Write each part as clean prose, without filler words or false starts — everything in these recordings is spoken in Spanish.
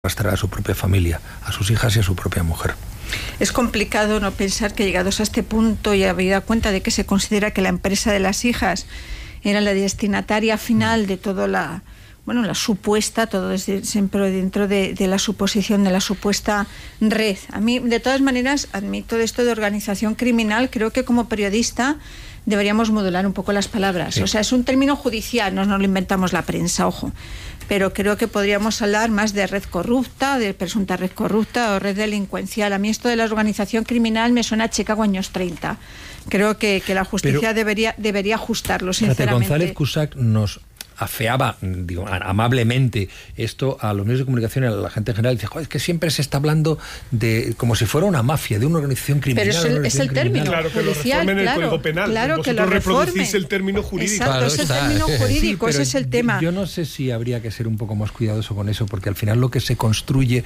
arrastrar a su propia familia, a sus hijas y a su propia mujer. Es complicado no pensar que llegados a este punto y habida cuenta de que se considera que la empresa de las hijas era la destinataria final de toda la supuesta, todo siempre dentro de la suposición de la supuesta red. A mí, de todas maneras, admito esto de organización criminal, creo que como periodista deberíamos modular un poco las palabras. Sí. O sea, es un término judicial, no nos lo inventamos la prensa, ojo. Pero creo que podríamos hablar más de red corrupta, de presunta red corrupta o red delincuencial. A mí esto de la organización criminal me suena a Chicago años 30. Creo que la justicia debería ajustarlo, sinceramente. González Cusack nos afeaba, amablemente esto a los medios de comunicación y a la gente en general. Dice, es que siempre se está hablando de como si fuera una mafia, de una organización criminal. Pero es el término claro, que judicial, lo reformen el Código Penal. Claro, vosotros que lo reproducís el término jurídico. Exacto, claro, es el término jurídico, ese es el tema. Yo no sé si habría que ser un poco más cuidadoso con eso, porque al final lo que se construye,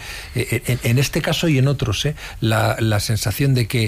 en este caso y en otros, la sensación de que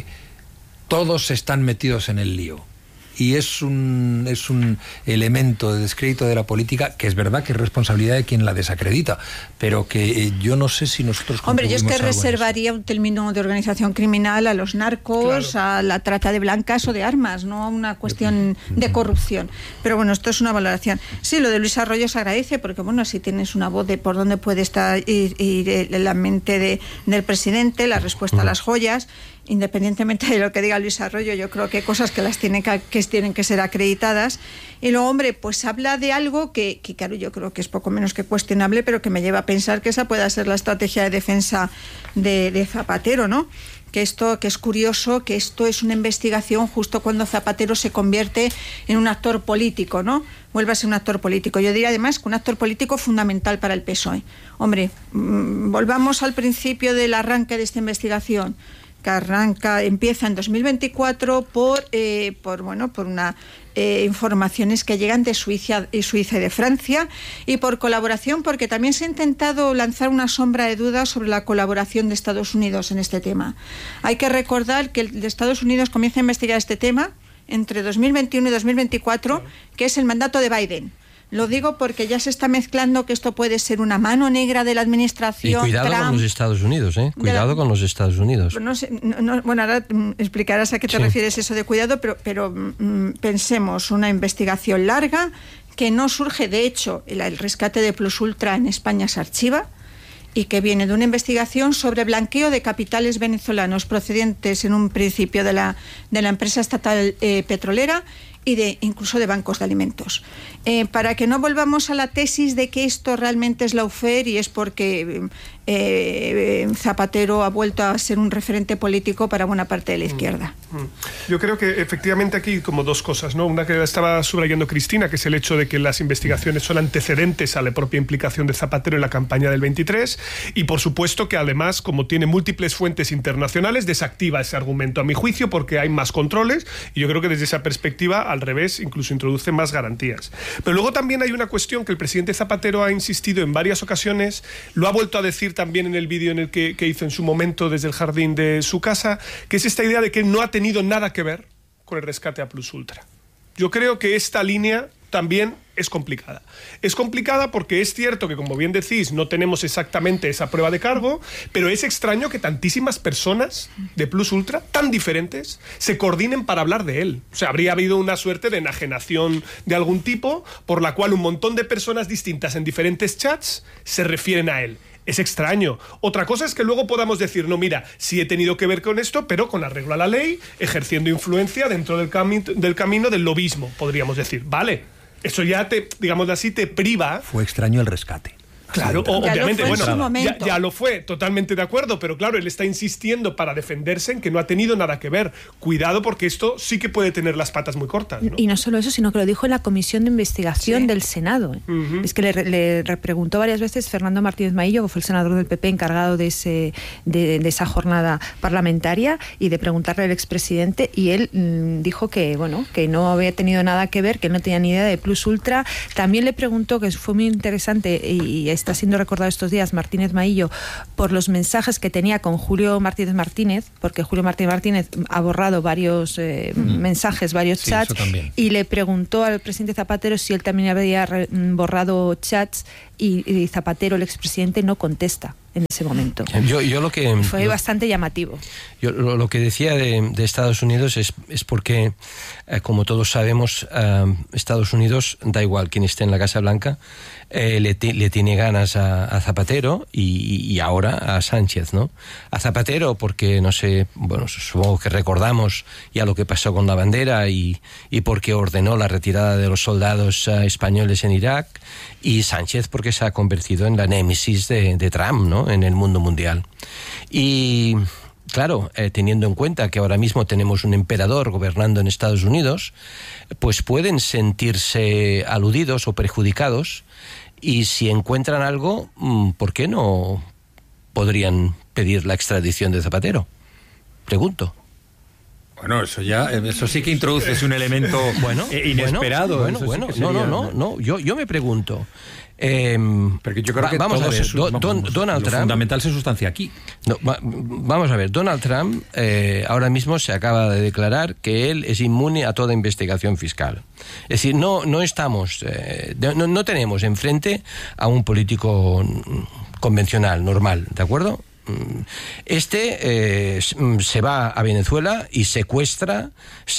todos están metidos en el lío. Y es un elemento de descrédito de la política que es verdad que es responsabilidad de quien la desacredita, pero que yo no sé si nosotros... Hombre, yo es que reservaría un término de organización criminal a los narcos, claro, a la trata de blancas o de armas, no a una cuestión de corrupción. Pero bueno, esto es una valoración. Sí, lo de Luis Arroyo se agradece porque, bueno, si tienes una voz de por dónde puede estar ir la mente del presidente, la respuesta a las joyas, independientemente de lo que diga Luis Arroyo, yo creo que hay cosas que tienen que ser acreditadas. Y luego, hombre, pues habla de algo que claro, yo creo que es poco menos que cuestionable, pero que me lleva a pensar que esa pueda ser la estrategia de defensa de Zapatero, ¿no? Que es curioso, que esto es una investigación justo cuando Zapatero se convierte en un actor político, ¿no? Vuelve a ser un actor político. Yo diría además que un actor político fundamental para el PSOE. Hombre, volvamos al principio del arranque de esta investigación, que empieza en 2024 por unas informaciones que llegan de Suiza y de Francia, y por colaboración, porque también se ha intentado lanzar una sombra de dudas sobre la colaboración de Estados Unidos en este tema. Hay que recordar que el de Estados Unidos comienza a investigar este tema entre 2021 y 2024, que es el mandato de Biden. Lo digo porque ya se está mezclando que esto puede ser una mano negra de la administración. Y cuidado Trump, con los Estados Unidos, ¿eh? Cuidado con los Estados Unidos. Bueno, ahora explicarás a qué te refieres eso de cuidado, pero pensemos, una investigación larga que no surge, de hecho, el rescate de Plus Ultra en España se archiva, y que viene de una investigación sobre blanqueo de capitales venezolanos procedentes en un principio de la empresa estatal petrolera y incluso de bancos de alimentos. Para que no volvamos a la tesis de que esto realmente es lawfare y es porque Zapatero ha vuelto a ser un referente político para buena parte de la izquierda. Yo creo que efectivamente aquí como dos cosas, ¿no? Una que estaba subrayando Cristina, que es el hecho de que las investigaciones son antecedentes a la propia implicación de Zapatero en la campaña del 23, y por supuesto que además, como tiene múltiples fuentes internacionales, desactiva ese argumento a mi juicio porque hay más controles, y yo creo que desde esa perspectiva, al revés, incluso introduce más garantías. Pero luego también hay una cuestión que el presidente Zapatero ha insistido en varias ocasiones, lo ha vuelto a decir también en el vídeo en el que hizo en su momento desde el jardín de su casa, que es esta idea de que no ha tenido nada que ver con el rescate a Plus Ultra. Yo creo que esta línea también es complicada. Es complicada porque es cierto que, como bien decís, no tenemos exactamente esa prueba de cargo, pero es extraño que tantísimas personas de Plus Ultra, tan diferentes, se coordinen para hablar de él. O sea, habría habido una suerte de enajenación de algún tipo por la cual un montón de personas distintas en diferentes chats se refieren a él. Es extraño. Otra cosa es que luego podamos decir, no, mira, sí he tenido que ver con esto, pero con arreglo a la ley, ejerciendo influencia dentro del camino del lobismo, podríamos decir. Vale, eso ya digamos así, te priva. Fue extraño el rescate. Claro, obviamente, ya lo fue, totalmente de acuerdo, pero claro, él está insistiendo para defenderse en que no ha tenido nada que ver. Cuidado, porque esto sí que puede tener las patas muy cortas, ¿no? Y no solo eso, sino que lo dijo en la comisión de investigación del Senado. Es que le preguntó varias veces Fernando Martínez Maillo, que fue el senador del PP encargado de esa jornada parlamentaria, y de preguntarle al expresidente, y él dijo que no había tenido nada que ver, que no tenía ni idea de Plus Ultra. También le preguntó, que fue muy interesante y está siendo recordado estos días Martínez Maillo, por los mensajes que tenía con Julio Martínez Martínez, porque Julio Martínez Martínez ha borrado varios mensajes, varios chats, y le preguntó al presidente Zapatero si él también había borrado chats, y Zapatero, el expresidente, no contesta. en ese momento. Yo lo que... Fue bastante llamativo. Yo lo que decía de Estados Unidos es porque, como todos sabemos, Estados Unidos, da igual quién esté en la Casa Blanca, le tiene ganas a Zapatero y ahora a Sánchez, ¿no? A Zapatero porque, no sé, bueno, supongo que recordamos ya lo que pasó con la bandera y porque ordenó la retirada de los soldados españoles en Irak, y Sánchez porque se ha convertido en la némesis de Trump, ¿no?, en el mundo mundial. Y claro, teniendo en cuenta que ahora mismo tenemos un emperador gobernando en Estados Unidos, pues pueden sentirse aludidos o perjudicados, y si encuentran algo, ¿por qué no podrían pedir la extradición de Zapatero? Pregunto. Bueno, eso sí que introduces un elemento inesperado. No, yo me pregunto. Porque yo creo que vamos a ver, Donald Trump, fundamental se sustancia aquí. Vamos a ver, Donald Trump ahora mismo se acaba de declarar que él es inmune a toda investigación fiscal. Es decir, no tenemos enfrente a un político convencional, normal, ¿de acuerdo? Se va a Venezuela y secuestra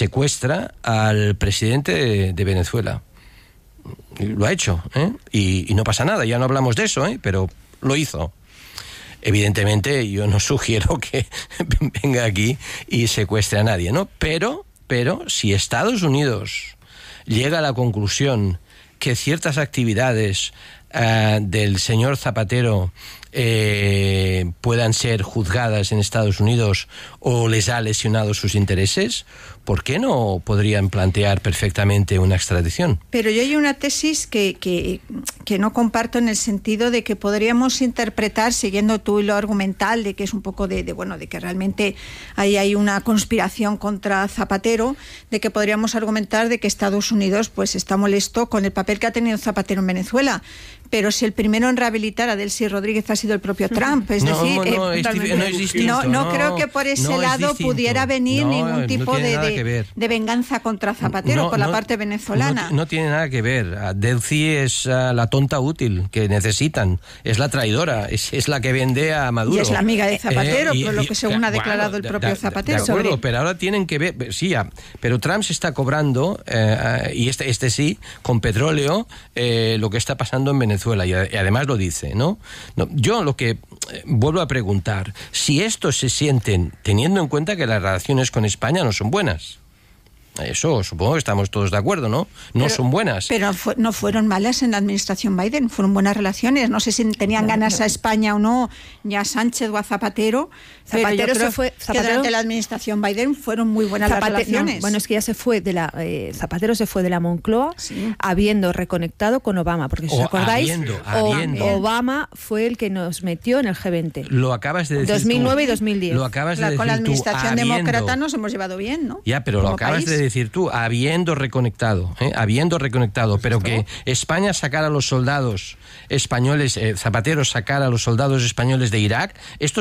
al presidente de Venezuela. Lo ha hecho, y no pasa nada, ya no hablamos de eso, pero lo hizo. Evidentemente yo no sugiero que venga aquí y secuestre a nadie, ¿no? Pero si Estados Unidos llega a la conclusión que ciertas actividades del señor Zapatero puedan ser juzgadas en Estados Unidos o les ha lesionado sus intereses, ¿por qué no podrían plantear perfectamente una extradición? Pero yo hay una tesis que no comparto, en el sentido de que podríamos interpretar, siguiendo tu hilo argumental, de que es un poco de que realmente hay una conspiración contra Zapatero, de que podríamos argumentar de que Estados Unidos pues está molesto con el papel que ha tenido Zapatero en Venezuela. Pero si el primero en rehabilitar a Delcy Rodríguez ha sido el propio Trump, es decir, no creo que por ese lado pudiera venir ningún tipo de venganza contra Zapatero por la parte venezolana. No tiene nada que ver. Delcy es la tonta útil que necesitan, es la traidora, es la que vende a Maduro. Y es la amiga de Zapatero, por lo que según ha declarado el propio Zapatero. De acuerdo, pero ahora tienen que ver, sí, pero Trump se está cobrando, y este sí, con petróleo, lo que está pasando en Venezuela. Y además lo dice, ¿no? Yo lo que vuelvo a preguntar, si estos se sienten, teniendo en cuenta que las relaciones con España no son buenas. Eso supongo que estamos todos de acuerdo, ¿no? No son buenas. Pero no fueron malas en la administración Biden, fueron buenas relaciones. No sé si tenían ganas a España o no, ya a Sánchez o a Zapatero. Zapatero durante la administración Biden fueron muy buenas las relaciones. Bueno, es que ya se fue Zapatero se fue de la Moncloa, habiendo reconectado con Obama, porque si os acordáis, Obama fue el que nos metió en el G20. Lo acabas de decir 2009 y 2010. Lo acabas de decir con la administración demócrata nos hemos llevado bien, ¿no? Ya, pero lo acabas de decir tú, habiendo reconectado, pero que España sacara a los soldados españoles, Zapatero sacara a los soldados españoles de Irak, esto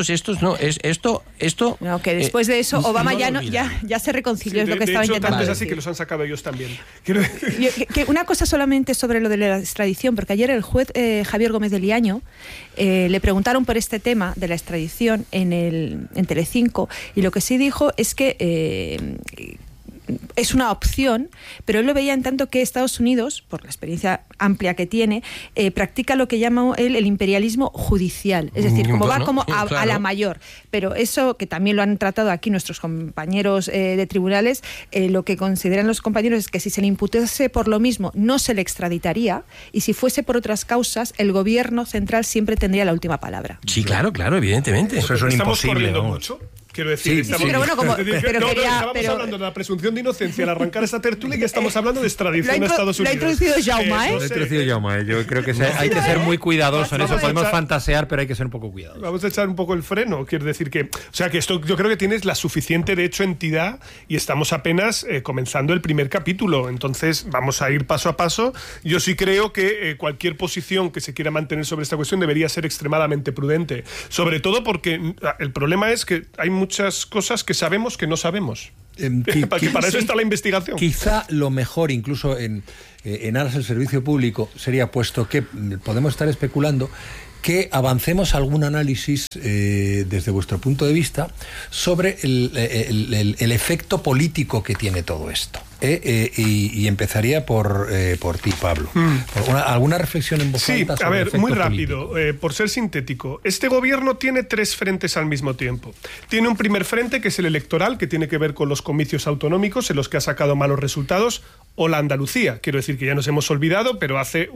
no, que después de eso Obama ya se reconcilió, es lo que estaba intentando decir. Es así que los han sacado ellos también. Que una cosa solamente sobre lo de la extradición, porque ayer el juez Javier Gómez de Liaño le preguntaron por este tema de la extradición en Telecinco, y lo que sí dijo es que es una opción, pero él lo veía en tanto que Estados Unidos, por la experiencia amplia que tiene, practica lo que llama él el imperialismo judicial, es decir, a la mayor. Pero eso, que también lo han tratado aquí nuestros compañeros de tribunales, lo que consideran los compañeros es que si se le imputase por lo mismo, no se le extraditaría, y si fuese por otras causas, el gobierno central siempre tendría la última palabra. Sí, claro, evidentemente. Eso es un imposible, ¿no? Mucho. Quiero decir, pero bueno, estábamos hablando de la presunción de inocencia al arrancar esta tertulia, y que estamos hablando de extradición a Estados Unidos. Lo ha introducido Jaume, Lo ha introducido Jaume. Yo creo que hay que ser muy cuidadosos en eso. Podemos fantasear, pero hay que ser un poco cuidadosos. Vamos a echar un poco el freno. Quiero decir que esto, yo creo que tienes la suficiente, de hecho, entidad, y estamos apenas comenzando el primer capítulo. Entonces vamos a ir paso a paso. Yo sí creo que cualquier posición que se quiera mantener sobre esta cuestión debería ser extremadamente prudente. Sobre todo porque el problema es que hay muchas cosas que sabemos que no sabemos. Para eso está la investigación. Quizá lo mejor, incluso en aras del servicio público, sería, puesto que podemos estar especulando, que avancemos algún análisis desde vuestro punto de vista sobre el efecto político que tiene todo esto. Y empezaría por ti, Pablo. ¿Alguna reflexión en voz alta? Sí, a ver, muy rápido, por ser sintético. Este gobierno tiene 3 frentes al mismo tiempo. Tiene un primer frente, que es el electoral, que tiene que ver con los comicios autonómicos en los que ha sacado malos resultados, o la Andalucía. Quiero decir que ya nos hemos olvidado, pero hace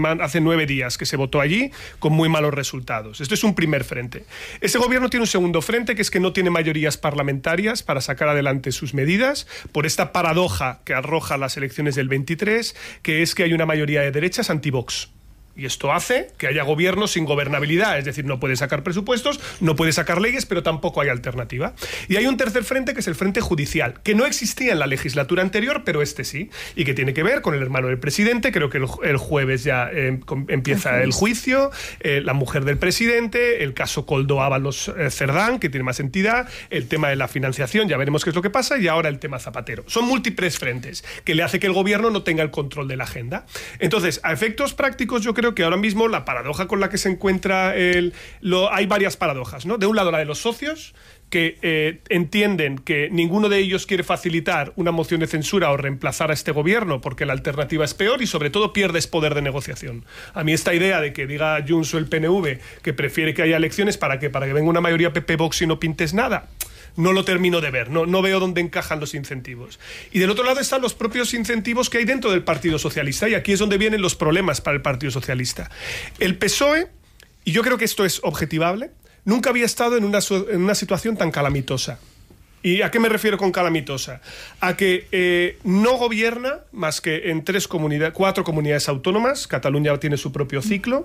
9 días que se votó allí con muy malos resultados. Este es un primer frente. Ese gobierno tiene un segundo frente, que es que no tiene mayorías parlamentarias para sacar adelante sus medidas, por esta paradoja que arroja las elecciones del 23, que es que hay una mayoría de derechas anti-Vox. Y esto hace que haya gobiernos sin gobernabilidad, es decir, no puede sacar presupuestos, no puede sacar leyes, pero tampoco hay alternativa. Y hay un tercer frente, que es el frente judicial, que no existía en la legislatura anterior, pero este sí, y que tiene que ver con el hermano del presidente. Creo que el jueves ya empieza el juicio, la mujer del presidente, el caso Koldo Ábalos Cerdán, que tiene más entidad, el tema de la financiación, ya veremos qué es lo que pasa, y ahora el tema Zapatero. Son múltiples frentes, que le hace que el gobierno no tenga el control de la agenda. Entonces, a efectos prácticos, yo creo que ahora mismo la paradoja con la que se encuentra hay varias paradojas, ¿no? De un lado, la de los socios, que entienden que ninguno de ellos quiere facilitar una moción de censura o reemplazar a este gobierno porque la alternativa es peor y sobre todo pierdes poder de negociación. A mí esta idea de que diga Junts o el PNV que prefiere que haya elecciones para que venga una mayoría PP-Vox y no pintes nada, no lo termino de ver, no veo dónde encajan los incentivos. Y del otro lado están los propios incentivos que hay dentro del Partido Socialista, y aquí es donde vienen los problemas para el Partido Socialista. El PSOE, y yo creo que esto es objetivable, nunca había estado en una situación tan calamitosa. ¿Y a qué me refiero con calamitosa? A que no gobierna más que en 4 comunidades autónomas. Cataluña tiene su propio ciclo,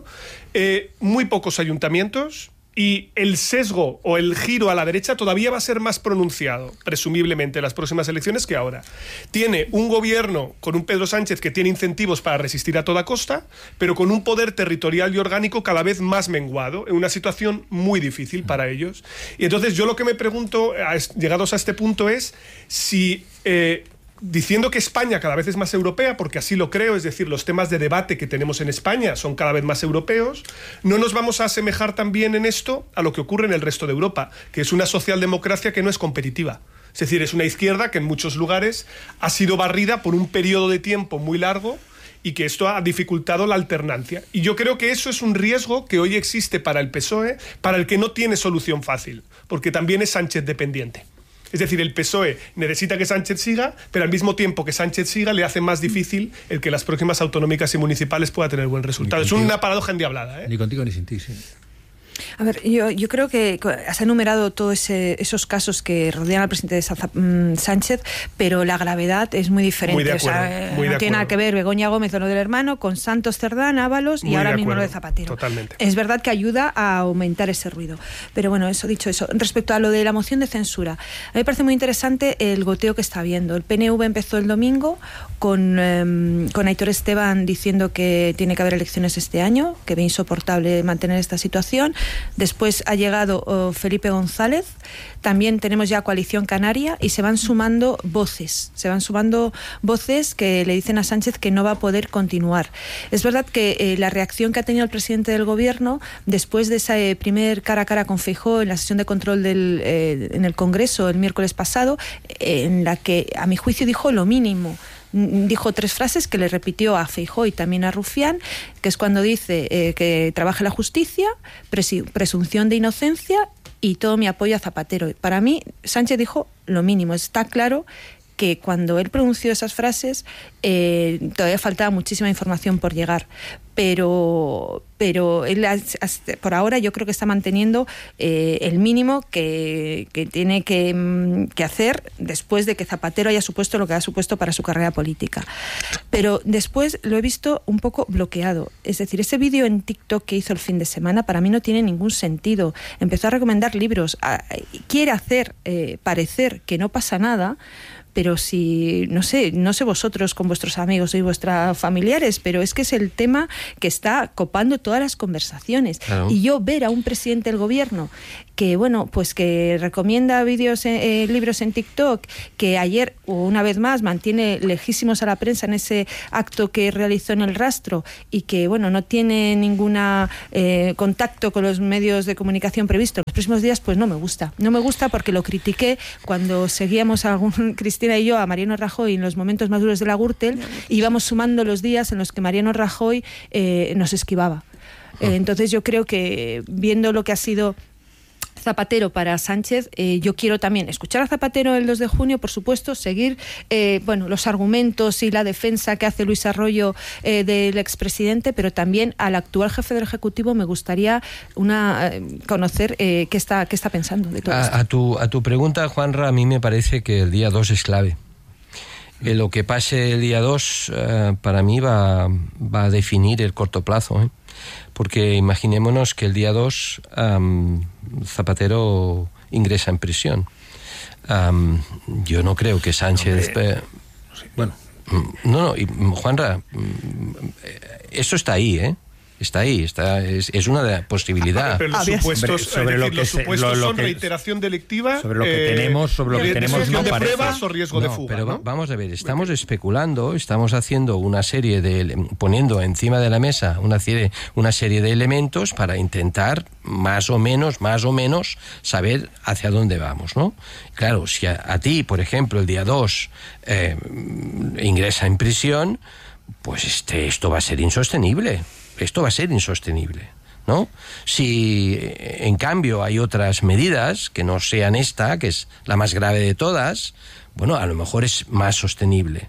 muy pocos ayuntamientos, y el sesgo o el giro a la derecha todavía va a ser más pronunciado, presumiblemente, en las próximas elecciones que ahora. Tiene un gobierno con un Pedro Sánchez que tiene incentivos para resistir a toda costa, pero con un poder territorial y orgánico cada vez más menguado, en una situación muy difícil para ellos. Y entonces yo lo que me pregunto, llegados a este punto, es si diciendo que España cada vez es más europea, porque así lo creo, es decir, los temas de debate que tenemos en España son cada vez más europeos, ¿no nos vamos a asemejar también en esto a lo que ocurre en el resto de Europa, que es una socialdemocracia que no es competitiva? Es decir, es una izquierda que en muchos lugares ha sido barrida por un periodo de tiempo muy largo y que esto ha dificultado la alternancia. Y yo creo que eso es un riesgo que hoy existe para el PSOE, para el que no tiene solución fácil, porque también es Sánchez dependiente. Es decir, el PSOE necesita que Sánchez siga, pero al mismo tiempo que Sánchez siga le hace más difícil el que las próximas autonómicas y municipales pueda tener buen resultado. Es una paradoja endiablada, ¿eh? Ni contigo ni sin ti, sí. A ver, yo creo que has enumerado todos esos casos que rodean al presidente Sánchez, pero la gravedad es muy diferente. Muy de acuerdo, no tiene nada que ver Begoña Gómez, lo del hermano, con Santos Cerdán, Ábalos y ahora mismo lo de Zapatero. Totalmente. Es verdad que ayuda a aumentar ese ruido. Pero bueno, dicho eso, respecto a lo de la moción de censura, a mí me parece muy interesante el goteo que está habiendo. El PNV empezó el domingo con Aitor Esteban diciendo que tiene que haber elecciones este año, que ve insoportable mantener esta situación. Después ha llegado Felipe González, también tenemos ya Coalición Canaria y se van sumando voces que le dicen a Sánchez que no va a poder continuar. Es verdad que la reacción que ha tenido el presidente del gobierno después de ese primer cara a cara con Feijóo en la sesión de control en el Congreso el miércoles pasado, en la que a mi juicio dijo lo mínimo. Dijo 3 frases que le repitió a Feijóo y también a Rufián, que es cuando dice que trabaje la justicia, presunción de inocencia y todo mi apoyo a Zapatero. Para mí, Sánchez dijo lo mínimo. Está claro que cuando él pronunció esas frases todavía faltaba muchísima información por llegar, pero él por ahora yo creo que está manteniendo el mínimo que tiene que hacer después de que Zapatero haya supuesto lo que ha supuesto para su carrera política. Pero después lo he visto un poco bloqueado, es decir, ese vídeo en TikTok que hizo el fin de semana para mí no tiene ningún sentido. Empezó a recomendar libros, quiere hacer parecer que no pasa nada, pero si, no sé vosotros con vuestros amigos y vuestros familiares, pero es que es el tema que está copando todas las conversaciones. Claro. Y yo ver a un presidente del gobierno que, bueno, pues que recomienda libros en TikTok, que ayer, o una vez más, mantiene lejísimos a la prensa en ese acto que realizó en El Rastro, y que, bueno, no tiene ninguna contacto con los medios de comunicación previsto en los próximos días, pues no me gusta. No me gusta porque lo critiqué cuando seguíamos Cristina y yo a Mariano Rajoy en los momentos más duros de la Gürtel, y íbamos sumando los días en los que Mariano Rajoy nos esquivaba. Entonces yo creo que, viendo lo que ha sido Zapatero para Sánchez, yo quiero también escuchar a Zapatero el 2 de junio, por supuesto, seguir los argumentos y la defensa que hace Luis Arroyo del expresidente, pero también al actual jefe del Ejecutivo me gustaría conocer qué está pensando de todo esto. A tu pregunta, Juanra, a mí me parece que el día 2 es clave. Lo que pase el día 2 para mí va a definir el corto plazo, porque imaginémonos que el día 2 Zapatero ingresa en prisión. Yo no creo que Sánchez... No, Juanra, eso está ahí, Está ahí, es una posibilidad. Pero los supuestos, son reiteración delictiva, sobre lo que tenemos, no de parece. Pruebas o riesgo de fuga. Pero vamos a ver, estamos especulando, estamos haciendo poniendo encima de la mesa una serie de elementos para intentar más o menos saber hacia dónde vamos, ¿no? Claro, si a ti, por ejemplo, el día 2 ingresa en prisión, pues esto va a ser insostenible. Esto va a ser insostenible, ¿no? Si, en cambio, hay otras medidas que no sean esta, que es la más grave de todas, bueno, a lo mejor es más sostenible.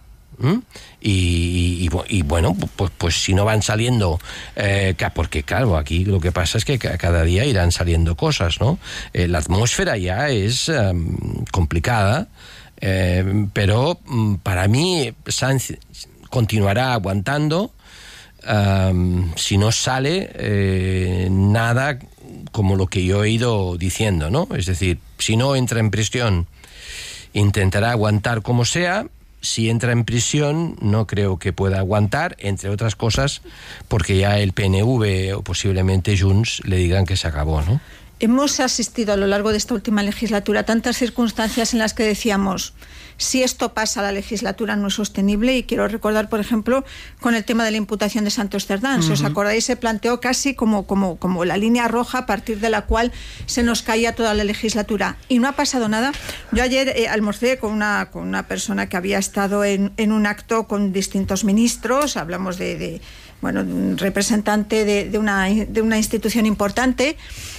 Y bueno, pues si no van saliendo, porque claro, aquí lo que pasa es que cada día irán saliendo cosas, ¿no? La atmósfera ya es complicada, pero para mí Sánchez continuará aguantando. Si no sale nada como lo que yo he ido diciendo, ¿no? Es decir, si no entra en prisión, intentará aguantar como sea. Si entra en prisión, no creo que pueda aguantar, entre otras cosas, porque ya el PNV o posiblemente Junts le digan que se acabó, ¿no? Hemos asistido a lo largo de esta última legislatura a tantas circunstancias en las que decíamos, si esto pasa, la legislatura no es sostenible, y quiero recordar, por ejemplo, con el tema de la imputación de Santos Cerdán. Si os acordáis, se planteó casi como la línea roja a partir de la cual se nos caía toda la legislatura, y no ha pasado nada. Yo ayer almorcé con una persona que había estado en un acto con distintos ministros, hablamos de un representante de una institución importante,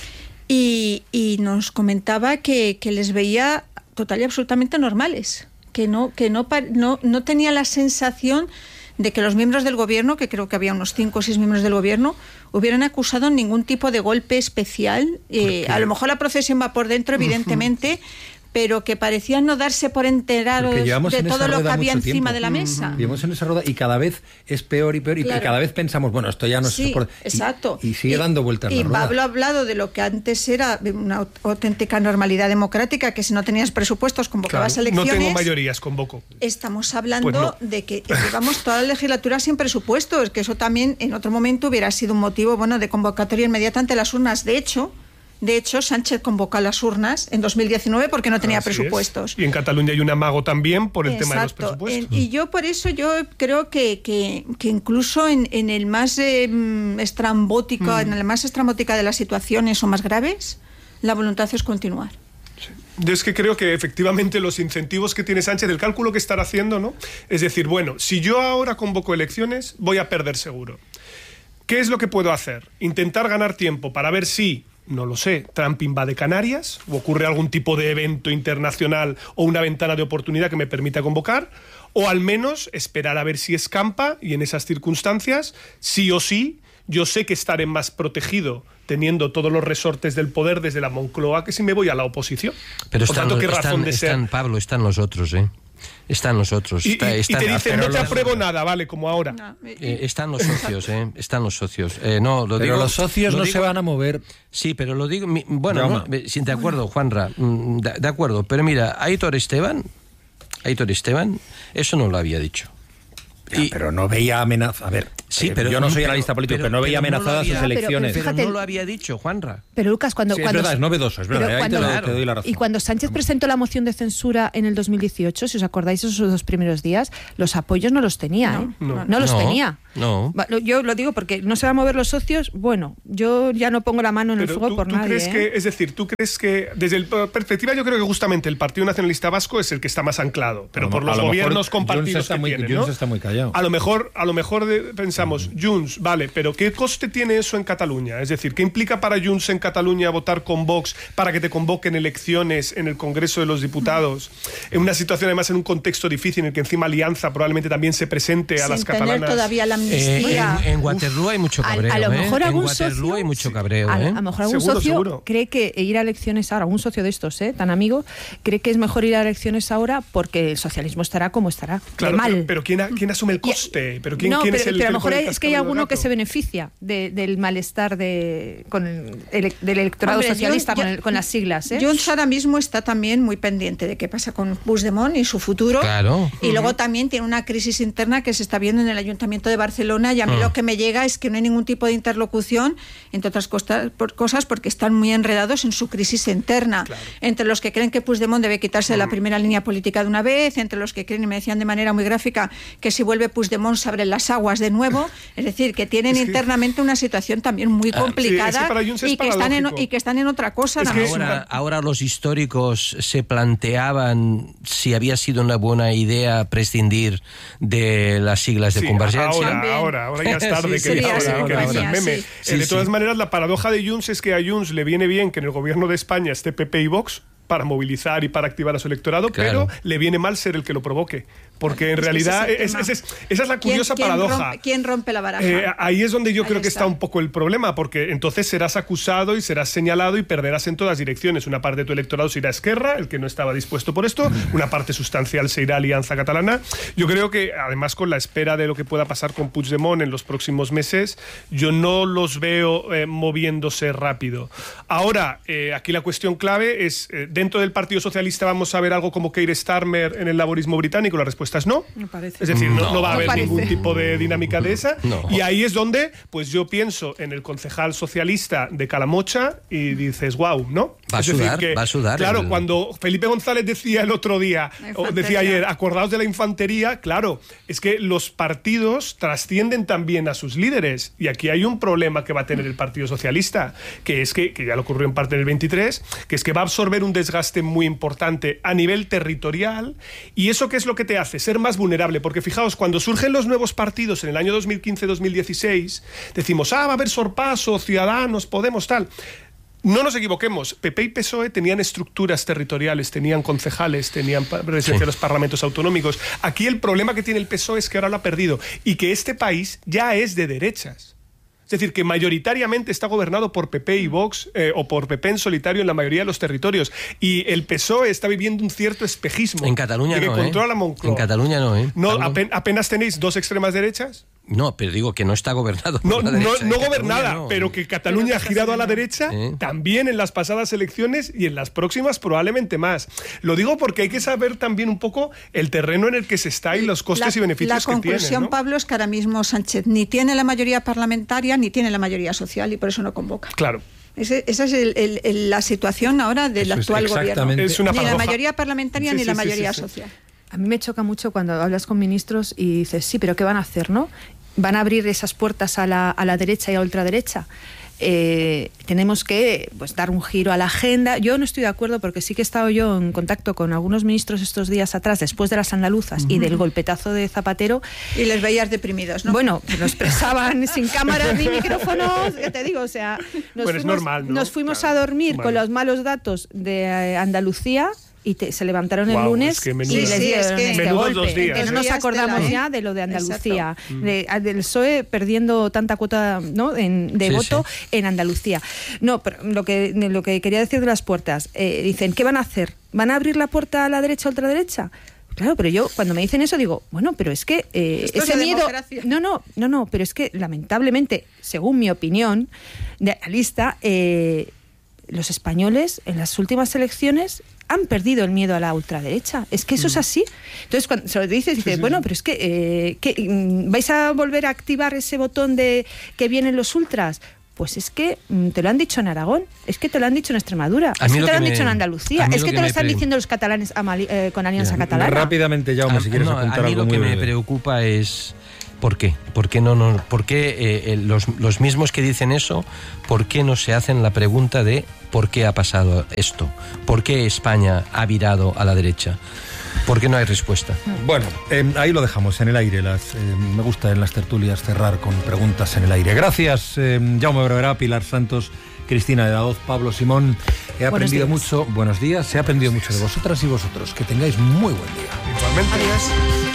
y nos comentaba que les veía total y absolutamente normales, que no tenía la sensación de que los miembros del gobierno, que creo que había unos 5 o 6 miembros del gobierno, hubieran acusado ningún tipo de golpe especial. A lo mejor la procesión va por dentro, evidentemente, pero que parecían no darse por enterados de todo lo que había encima de la mesa. Llevamos en esa rueda y cada vez es peor y peor, claro. Y cada vez pensamos, bueno, esto ya no es... Exacto. Y sigue dando vueltas la rueda. Y Pablo ha hablado de lo que antes era una auténtica normalidad democrática, que si no tenías presupuestos convocabas elecciones. No tengo mayorías, convoco. Estamos hablando de que llevamos toda la legislatura sin presupuestos, que eso también en otro momento hubiera sido un motivo de convocatoria inmediata ante las urnas. De hecho, Sánchez convocó a las urnas en 2019 porque no tenía presupuestos. Y en Cataluña hay un amago también por el tema de los presupuestos. Y yo por eso creo que incluso en el más estrambótico, en la más estrambótica de las situaciones o más graves, la voluntad es continuar. Sí. Yo es que creo que efectivamente los incentivos que tiene Sánchez, el cálculo que estará haciendo, ¿no? Es decir, bueno, si yo ahora convoco elecciones, voy a perder seguro. ¿Qué es lo que puedo hacer? Intentar ganar tiempo para ver si, no lo sé, Trump invade Canarias o ocurre algún tipo de evento internacional o una ventana de oportunidad que me permita convocar, o al menos esperar a ver si escampa, y en esas circunstancias, sí o sí, yo sé que estaré más protegido teniendo todos los resortes del poder desde la Moncloa que si me voy a la oposición. Pero Pablo, están los otros, Están los otros. Y te dicen, no te apruebo nada, vale, como ahora. Están los socios, Están los socios. Pero los socios no se van a mover. Sí, pero lo digo... Bueno, de acuerdo, Juanra, de acuerdo. Pero mira, Aitor Esteban, eso no lo había dicho. Pero no veía amenaza. A ver, Sí, pero yo no soy analista político, pero no veía amenazadas sus elecciones. Pero no lo había dicho, Juanra. Pero Lucas, cuando... Sí, es verdad, es novedoso, es verdad, ahí te doy la razón. Y cuando Sánchez presentó la moción de censura en el 2018, si os acordáis esos 2 primeros días, los apoyos no los tenía, no los tenía. No. Yo lo digo porque no se van a mover los socios, bueno, yo ya no pongo la mano en el fuego por nadie. ¿Tú crees que, desde la perspectiva, yo creo que justamente el Partido Nacionalista Vasco es el que está más anclado, pero por los gobiernos compartidos que tiene, ¿no? Junts está muy callado. A lo mejor pensamos, Junts, vale, pero ¿qué coste tiene eso en Cataluña? Es decir, ¿qué implica para Junts en Cataluña votar con Vox para que te convoquen elecciones en el Congreso de los Diputados? En una situación, además, en un contexto difícil en el que encima Alianza probablemente también se presente a las catalanas. Sin tener todavía la amnistía. En Waterloo hay mucho cabreo. A lo mejor en algún Waterloo socio, hay mucho cabreo. A lo mejor algún socio cree que ir a elecciones ahora, un socio de estos, tan amigo, cree que es mejor ir a elecciones ahora porque el socialismo estará como estará. Claro, mal. Pero ¿quién asume el coste? ¿Pero quién es el pero a lo mejor el es que hay alguno que se beneficia del malestar del electorado socialista con las siglas. Junts ahora mismo está también muy pendiente de qué pasa con Puigdemont y su futuro. Claro. Y luego también tiene una crisis interna que se está viendo en el Ayuntamiento de Barcelona, y a mí lo que me llega es que no hay ningún tipo de interlocución, entre otras cosas porque están muy enredados en su crisis interna. Claro. Entre los que creen que Puigdemont debe quitarse de la primera línea política de una vez, entre los que creen, y me decían de manera muy gráfica, que si vuelve Puigdemont se abren las aguas de nuevo. Es decir, que tienen internamente una situación también muy complicada y que están en otra cosa. Ahora los históricos se planteaban si había sido una buena idea prescindir de las siglas de Convergencia. Ahora ya es tarde que dice el meme. De todas maneras, la paradoja de Junts es que a Junts le viene bien que en el gobierno de España esté PP y Vox para movilizar y para activar a su electorado, pero le viene mal ser el que lo provoque. Porque en realidad esa es la curiosa paradoja. ¿Quién rompe la baraja? Ahí es donde yo creo que está un poco el problema, porque entonces serás acusado y serás señalado y perderás en todas direcciones. Una parte de tu electorado se irá a Esquerra, el que no estaba dispuesto por esto, una parte sustancial se irá a Alianza Catalana. Yo creo que, además, con la espera de lo que pueda pasar con Puigdemont en los próximos meses, yo no los veo moviéndose rápido. Ahora, aquí la cuestión clave es, ¿dentro del Partido Socialista vamos a ver algo como Keir Starmer en el laborismo británico? La respuesta es no. Es decir, no va a haber ningún tipo de dinámica de esa. No. Y ahí es donde, pues yo pienso en el concejal socialista de Calamocha y dices, wow, ¿no? Va a sudar. Claro, cuando Felipe González decía el otro día, o decía ayer, acordaos de la infantería, claro, es que los partidos trascienden también a sus líderes. Y aquí hay un problema que va a tener el Partido Socialista, que es que ya lo ocurrió en parte en el 23, que es que va a absorber un desgaste muy importante a nivel territorial. ¿Y eso qué es lo que te hace? Ser más vulnerable, porque fijaos, cuando surgen los nuevos partidos en el año 2015-2016, decimos, va a haber sorpaso, Ciudadanos, Podemos, tal. No nos equivoquemos, PP y PSOE tenían estructuras territoriales, tenían concejales, tenían presencia en los parlamentos autonómicos. Aquí el problema que tiene el PSOE es que ahora lo ha perdido y que este país ya es de derechas. Es decir, que mayoritariamente está gobernado por PP y Vox, o por PP en solitario en la mayoría de los territorios. Y el PSOE está viviendo un cierto espejismo. En Cataluña de que no, controla Moncloa. En Cataluña no, No, apenas tenéis dos extremas derechas. No, pero digo que no está gobernado por la derecha. No gobernada, no. Pero que Cataluña ha girado a la derecha también en las pasadas elecciones y en las próximas probablemente más. Lo digo porque hay que saber también un poco el terreno en el que se está y los costes y beneficios que tiene. La conclusión, Pablo, es que ahora mismo Sánchez ni tiene la mayoría parlamentaria ni tiene la mayoría social y por eso no convoca. Claro. Esa es la situación ahora del actual gobierno. Es una ni la mayoría parlamentaria ni la mayoría social. A mí me choca mucho cuando hablas con ministros y dices, sí, pero ¿qué van a hacer, no? ¿Van a abrir esas puertas a la derecha y a la ultraderecha? Tenemos que dar un giro a la agenda. Yo no estoy de acuerdo porque sí que he estado yo en contacto con algunos ministros estos días atrás, después de las andaluzas y del golpetazo de Zapatero. Y les veías deprimidos, ¿no? Bueno, lo expresaban sin cámaras ni micrófonos, ¿qué te digo? O sea, nos fuimos a dormir con los malos datos de Andalucía. Y se levantaron el lunes y les dieron este golpe. Que no nos acordamos ya de lo de Andalucía, del PSOE perdiendo tanta cuota, ¿no? de voto en Andalucía. No, pero lo que quería decir de las puertas, dicen, ¿qué van a hacer? ¿Van a abrir la puerta a la derecha o ultraderecha? Claro, pero yo cuando me dicen eso digo, bueno, pero es que ese miedo... No, pero es que lamentablemente, según mi opinión de analista, los españoles en las últimas elecciones han perdido el miedo a la ultraderecha. Es que eso es así. Entonces, cuando se lo dices, bueno, pero es que ¿vais a volver a activar ese botón de que vienen los ultras? Pues es que te lo han dicho en Aragón, es que te lo han dicho en Extremadura, es que te lo han dicho en Andalucía, es que te lo están diciendo los catalanes con Alianza Catalana. Rápidamente, Jaume, si quieres apuntar algo. A mí lo que me preocupa es ¿por qué? ¿Por qué los mismos que dicen eso, por qué no se hacen la pregunta de por qué ha pasado esto? ¿Por qué España ha virado a la derecha? ¿Por qué no hay respuesta? Bueno, ahí lo dejamos, en el aire. Me gusta en las tertulias cerrar con preguntas en el aire. Gracias, Jaume Bruguera, Pilar Santos, Cristina de la Hoz, Pablo Simón. He aprendido mucho. Buenos días. Se ha aprendido mucho de vosotras y vosotros. Que tengáis muy buen día. Igualmente. Adiós.